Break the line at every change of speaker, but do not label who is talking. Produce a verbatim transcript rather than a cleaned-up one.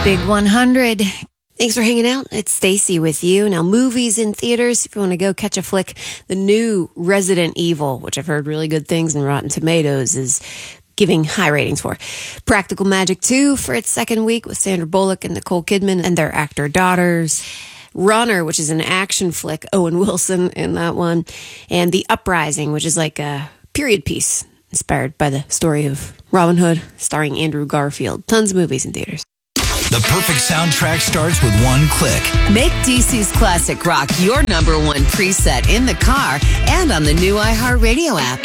Big one hundred. Thanks for hanging out. It's Stacy with you. Now, movies in theaters, if you want to go catch a flick, the new Resident Evil, which I've heard really good things in Rotten Tomatoes, is giving high ratings for. Practical Magic two for its second week with Sandra Bullock and Nicole Kidman and their actor daughters. Runner, which is an action flick, Owen Wilson in that one. And The Uprising, which is like a period piece inspired by the story of Robin Hood, starring Andrew Garfield. Tons of movies in theaters.
The perfect soundtrack starts with one click.
Make D C's Classic Rock your number one preset in the car and on the new iHeartRadio app.